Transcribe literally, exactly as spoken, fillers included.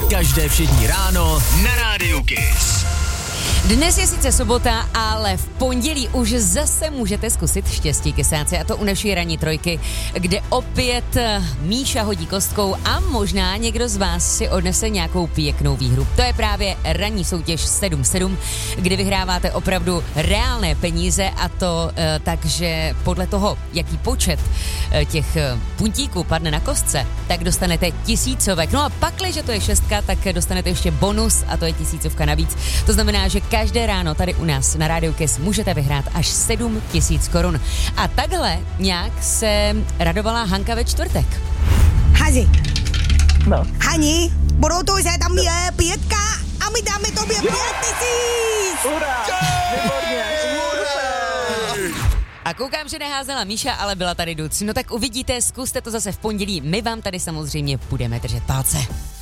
Každé všední ráno na Rádiu Kiss. Dnes je sice sobota, ale v pondělí už zase můžete zkusit štěstí, kysáci, a to u naší ranní trojky, kde opět Míša hodí kostkou a možná někdo z vás si odnese nějakou pěknou výhru. To je právě ranní soutěž sedm sedm, kdy vyhráváte opravdu reálné peníze, a to e, takže podle toho, jaký počet e, těch e, puntíků padne na kostce, tak dostanete tisícovek. No a pakliže to je šestka, tak dostanete ještě bonus, a to je tisícovka navíc. To znamená, že každé ráno tady u nás na Rádiu Kiss můžete vyhrát až sedm tisíc korun. A takhle nějak se radovala Hanka ve čtvrtek. Hazi. No. Hani, budou se tam je pětka a my dáme tobě pět tisíc. Ura, výborně, A koukám, že neházela Míša, ale byla tady Duc. No tak uvidíte, zkuste to zase v pondělí. My vám tady samozřejmě budeme držet palce.